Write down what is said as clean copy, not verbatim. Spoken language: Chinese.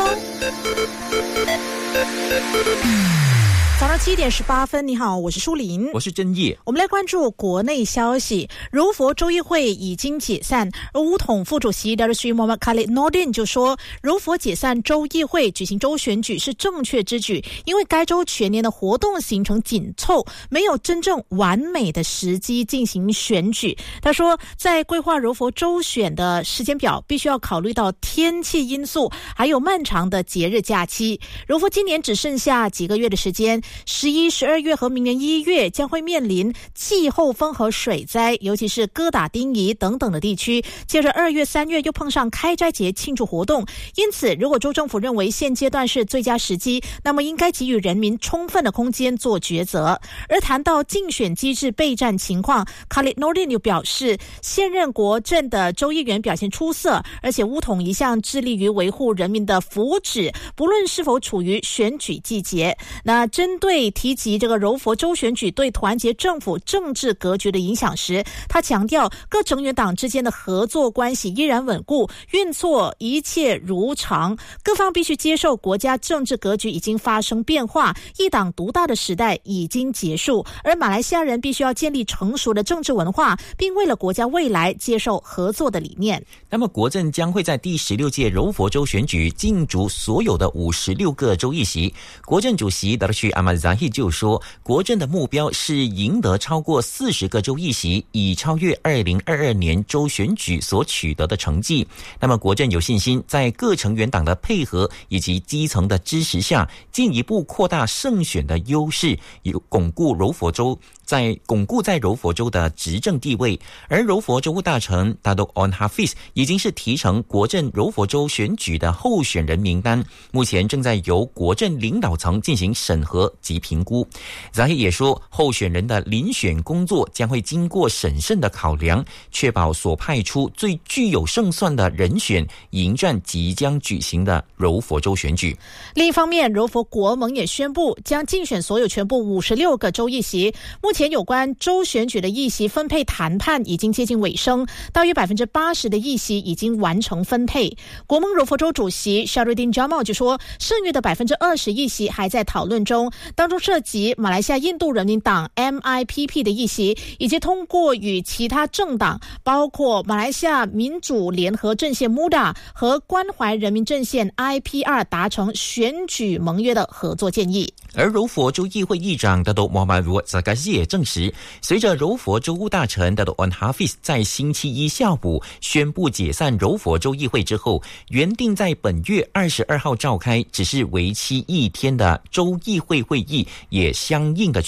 早上7点18分，你好，我是舒琳， 我是真叶。 我们来关注国内消息。柔佛州议会已经解散，而巫统副主席 Datuk Mohammad Khalid Nordin 就说，柔佛解散州议会举行州选举是正确之举，因为该州全年的活动行程紧凑，没有真正完美的时机进行选举。他说，在规划柔佛州选的时间表，必须要考虑到天气因素，还有漫长的节日假期。柔佛今年只剩下几个月的时间，11、12月和明年1月将会面临气候风和水灾，尤其是哥打丁夷等等的地区。接着2月、3月又碰上开斋节庆祝活动，因此如果州政府认为现阶段是最佳时机，那么应该给予人民充分的空间做抉择。而谈到竞选机制备战情况， Khalid Nordin 又表示，现任国阵的州议员表现出色，而且巫统一向致力于维护人民的福祉，不论是否处于选举季节。那针对提及这个柔佛州选举对团结政府政治格局的影响时，他强调各成员党之间的合作关系依然稳固，运作一切如常，各方必须接受国家政治格局已经发生变化，一党独大的时代已经结束，而马来西亚人必须要建立成熟的政治文化，并为了国家未来接受合作的理念。 那么国阵将会在第16届柔佛州选举竞逐所有的56个州议席。国阵主席达区阿马扎希就说，国阵的目标是赢得超过40个州议席，以超越2022年州选举所取得的成绩。那么国阵有信心在各成员党的配合以及基层的支持下，进一步扩大胜选的优势，巩固在柔佛州的执政地位。而柔佛州务大臣 Datuk Onn Hafiz 已经是提呈国阵柔佛州选举的候选人名单，目前正在由国阵领导层进行审核及评估。Zahid 也说，候选人的遴选工作将会经过审慎的考量，确保所派出最具有胜算的人选，迎战即将举行的柔佛州选举。 另一方面，柔佛国盟也宣布将竞选所有全部56个州议席。目前有关州选举的议席分配谈判已经接近尾声，大约 80% 的议席已经完成分配。国盟柔佛州主席 Shahruddin Jamal 就说，剩余的 20% 议席还在讨论中，当中涉及马来西亚印度人民党 MIPP 的议席，以及通过与其他政党包括马来西亚民主联合阵线 MUDA 和关怀人民阵线 IPR 达成选举盟约的合作建议。 而柔佛州议会议长 Datuk Mohammad Ruwad Zakazi 也证实，随着柔佛州务大臣 Datuk Onn Hafiz 在星期一下午宣布解散柔佛州议会之后，原定在本月22号召开只是为期1天的州议会会议也相应的